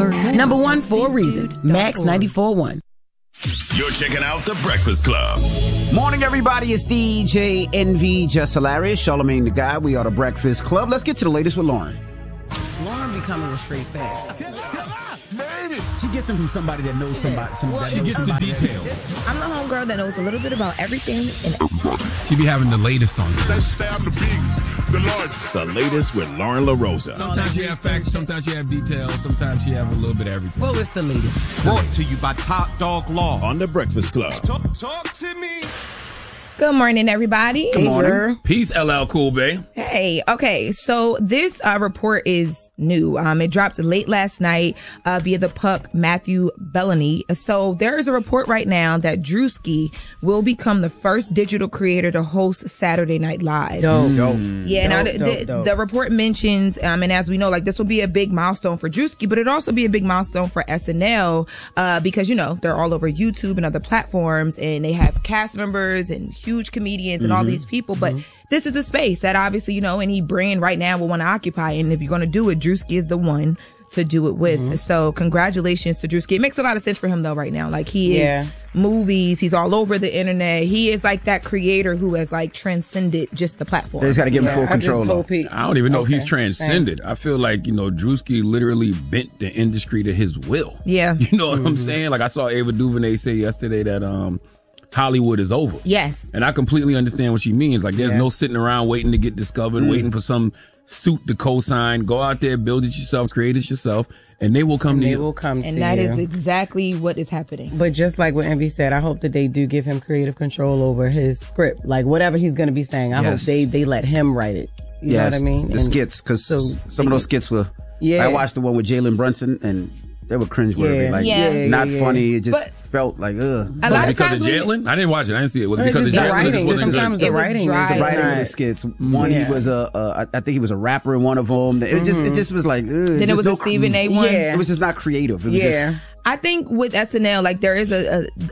alert. Number one for a reason. Max 94.1. You're checking out The Breakfast Club. Morning, everybody. It's DJ NV, Just Hilarious, Charlamagne the Guy. We are The Breakfast Club. Let's get to the latest with Lauren. Lauren becoming a straight fact. She gets them from somebody that knows somebody. She gets the details. I'm the homegirl that knows a little bit about everything and everybody. She be having the latest on this. The latest with Lauren LaRosa. Sometimes she have facts, sometimes she have details, sometimes she have a little bit of everything. Well, it's the latest. Brought to you by Top Dog Law. On The Breakfast Club. Talk to me. Good morning, everybody. Good morning. Peace, LL Cool Bay. Hey, okay, so this report is new. It dropped late last night via the Puck Matthew Bellany. So there is a report right now that Drewski will become the first digital creator to host Saturday Night Live. Dope. Yeah, the report mentions, and as we know, like this will be a big milestone for Drewski, but it'll also be a big milestone for SNL because, you know, they're all over YouTube and other platforms, and they have cast members and huge comedians and all these people, but this is a space that obviously, you know, any brand right now will want to occupy, and if you're going to do it, Drewski is the one to do it with. So congratulations to Drewski. It makes a lot of sense for him though right now. Like he is movies, he's all over the internet. He is like that creator who has like transcended just the platform. They just got to give him full control. I don't even know if he's transcended. I feel like, you know, Drewski literally bent the industry to his will. Yeah. You know what I'm saying? Like I saw Ava DuVernay say yesterday that Hollywood is over. Yes. And I completely understand what she means. Like, there's no sitting around waiting to get discovered, waiting for some suit to co-sign. Go out there, build it yourself, create it yourself, and they will come to you. They will come to you. And that is exactly what is happening. But just like what Envy said, I hope that they do give him creative control over his script. Like, whatever he's going to be saying, I hope they let him write it. You know what I mean? The skits, because some of those skits were... I watched the one with Jalen Brunson, and they were cringeworthy. Not funny. It just felt like, ugh. A lot of because times of Jalen? I didn't watch it. I didn't see it. Was it because of the Jalen? writing. Sometimes the writing dry. is The writing not. of the skits. One, he was I think he was a rapper in one of them. It just was like, ugh. Then it was a Stephen A. one. It was just not creative. It was just... I think with SNL, like there is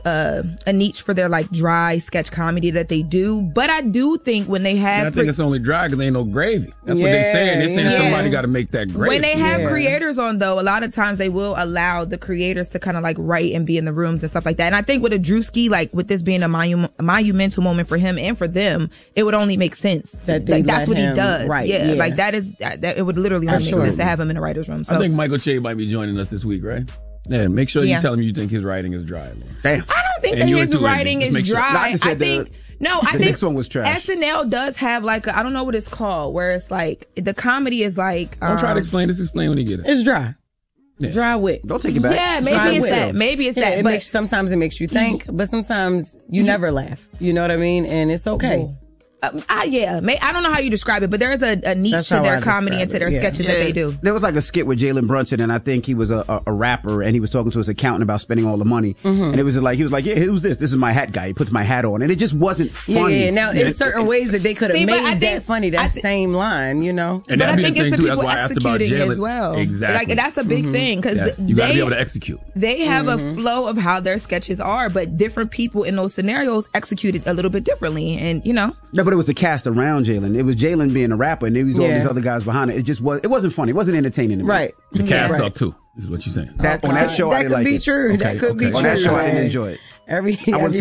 a niche for their like dry sketch comedy that they do, but I do think when they have, I think it's only dry because there ain't no gravy. That's what they're saying. They're saying somebody got to make that gravy. When they have creators on, though, a lot of times they will allow the creators to kind of like write and be in the rooms and stuff like that. And I think with a Drewski, like with this being a monumental moment for him and for them, it would only make sense that like, that's what he does. Right. Yeah, like that is it would literally only make sense to have him in the writer's room. So I think Michael Che might be joining us this week, right? Yeah, make sure you tell him you think his writing is dry. Damn. I don't think that his writing is dry. I think the next one was trash. SNL does have like I don't know what it's called, where it's like the comedy is like. Don't try to explain this. Explain when you get it. It's dry. Yeah. Dry wit. Don't take it back. Yeah, maybe it's that. Maybe it's that. But sometimes it makes you think, but sometimes you never laugh. You know what I mean? And it's okay. I don't know how you describe it, but there is a niche to their comedy and to their sketches that they do. There was like a skit with Jalen Brunson, and I think he was a rapper, and he was talking to his accountant about spending all the money. And it was just like, he was like, yeah, who's this? This is my hat guy. He puts my hat on. And it just wasn't funny. Yeah, now there's certain ways that they could have made that funny, that same line, you know? And but I think it's the people I executing as well. Exactly. Like, that's a big thing, because you got to be able to execute. They have a flow of how their sketches are, but different people in those scenarios execute it a little bit differently. And, you know. No, but it was the cast around Jalen. It was Jalen being a rapper, and there was all these other guys behind it. It wasn't funny. It wasn't entertaining to me. Right. The cast sucked too, is what you're saying. On that show, I didn't like it. That could be true. That could be true. On that show, I didn't enjoy it. Every sketch on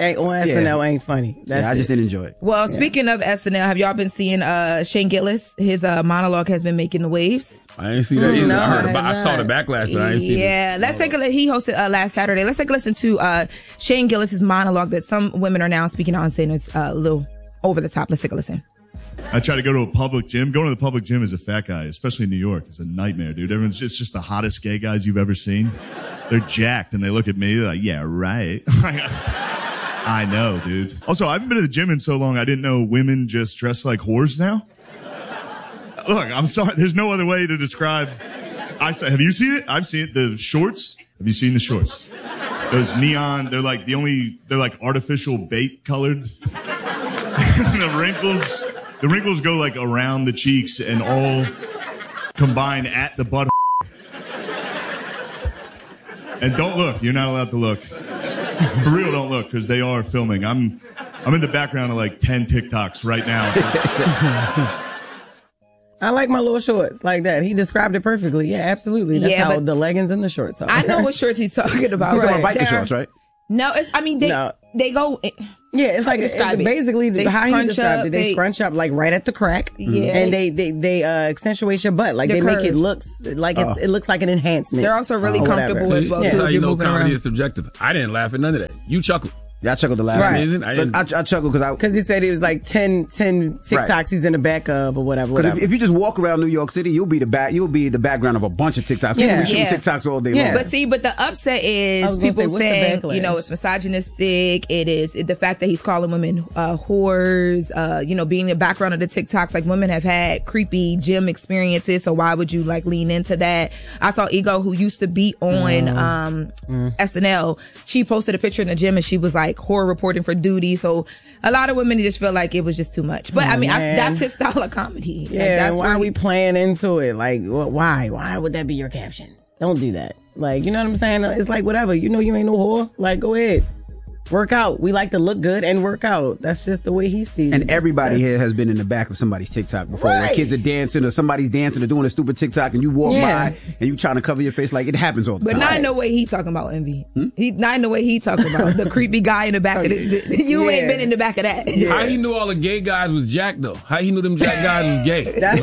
SNL ain't funny. I just didn't enjoy it. Well, speaking of SNL, have y'all been seeing Shane Gillis? His monologue has been making the waves. I didn't see that either. No, I saw the backlash, but I didn't see it. Yeah, let's take a look. He hosted last Saturday. Let's take a listen to Shane Gillis's monologue that some women are now speaking on, saying it's a little over the top. Let's take a listen. I try to go to a public gym. Going to the public gym as a fat guy, especially in New York, is a nightmare, dude. Everyone's just the hottest gay guys you've ever seen. They're jacked, and they look at me, they're like, yeah, right. I know, dude. Also, I haven't been to the gym in so long, I didn't know women just dress like whores now. Look, I'm sorry. There's no other way to describe. Have you seen it? I've seen it. The shorts. Have you seen the shorts? Those neon, they're like artificial bait colored. The wrinkles go like around the cheeks and all combine at the butt. And don't look. You're not allowed to look. For real, don't look, because they are filming. I'm in the background of like 10 TikToks right now. I like my little shorts like that. He described it perfectly. Yeah, absolutely. That's how the leggings and the shorts are. I know what shorts he's talking about. He's talking about biker shorts, right? No, they go. Yeah, it's like it's basically how he described it. They scrunch up like right at the crack. Yeah, and they accentuate your butt. Like they make it looks like it looks like an enhancement. They're also really comfortable as well. That's too. how you know comedy is subjective. I didn't laugh at none of that. You chuckled. Yeah, I chuckled the last one. I chuckled because he said he was like 10 TikToks he's in the back of or whatever. Because if you just walk around New York City, you'll be the background of a bunch of TikToks. People be shooting TikToks all day long. But the upset is people saying, it's misogynistic. It is the fact that he's calling women whores. Being the background of the TikToks, like women have had creepy gym experiences. So why would you like lean into that? I saw Ego, who used to be on SNL. She posted a picture in the gym and she was like horror reporting for duty. So a lot of women just feel like it was just too much. But that's his style of comedy. Yeah, like, that's why are we playing into it? Like, why? Why would that be your caption? Don't do that. Like, you know what I'm saying? It's like whatever. You know you ain't no whore. Like, go ahead. Work out. We like to look good and work out. That's just the way he sees it. And everybody here has been in the back of somebody's TikTok before. Right. Where kids are dancing or somebody's dancing or doing a stupid TikTok and you walk by and you trying to cover your face. Like, it happens all the time. But not in the way he talking about, Envy. Not in the way he talking about. The creepy guy in the back of you ain't been in the back of that. How he knew all the gay guys was Jack, though? How he knew them Jack guys was gay? That's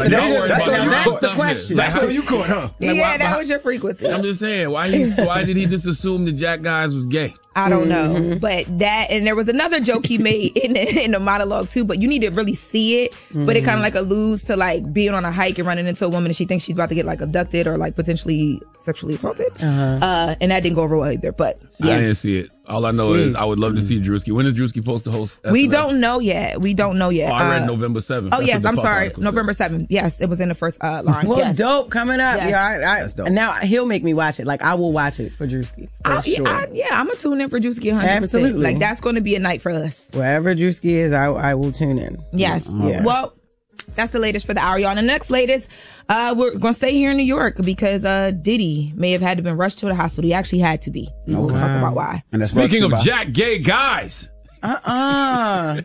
the question. That's what you caught, huh? Like, that was your frequency. I'm just saying, why did he just assume the Jack guys was gay? I don't know, but and there was another joke he made in the monologue too, but you need to really see it. But it kind of like alludes to like being on a hike and running into a woman and she thinks she's about to get like abducted or like potentially sexually assaulted. And that didn't go over well either, but yeah. I didn't see it. All I know is I would love to see Drewski. When is Drewski supposed to host SNL? We don't know yet. Oh, I read November 7th. Oh, yes. I'm sorry. November 7th. Yes. It was in the first line. Well, yes. Dope coming up. Yes. Yeah, That's dope. Now he'll make me watch it. Like, I will watch it for Drewski. For sure. I'm going to tune in for Drewski 100%. Absolutely. Like, that's going to be a night for us. Wherever Drewski is, I will tune in. Yes. Yeah. Well, that's the latest for the hour, y'all. And the next latest, we're going to stay here in New York because Diddy may have had to been rushed to the hospital. He actually had to be. We'll talk about why. Speaking of Jack gay guys. Stop.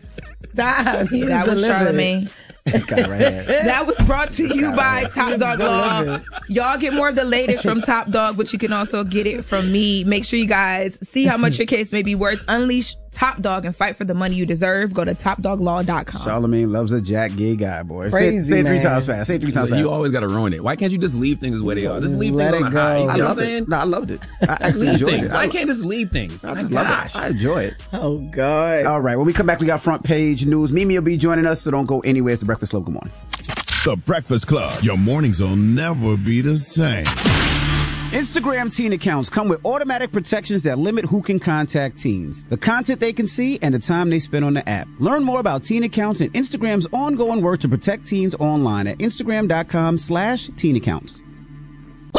That was Charlamagne. This guy right here. That was brought to you by Top Dog Law. Y'all get more of the latest from Top Dog, but you can also get it from me. Make sure you guys see how much your case may be worth. Unleash Top Dog and fight for the money you deserve. Go to topdoglaw.com. Charlamagne loves a Jack gay guy, boy. Crazy, say it 3 times fast. Say it 3 times fast. You always got to ruin it. Why can't you just leave things the way they are? Just leave things on the high. I love it. No, I loved it. I actually enjoyed it. Why can't just leave things? I just love it. I enjoy it. Oh, God. All right. When we come back, we got front page news. Mimi will be joining us, so don't go anywhere. It's The Breakfast Club. Good morning. The Breakfast Club. Your mornings will never be the same. Instagram teen accounts come with automatic protections that limit who can contact teens, the content they can see, and the time they spend on the app. Learn more about teen accounts and Instagram's ongoing work to protect teens online at Instagram.com/teen accounts.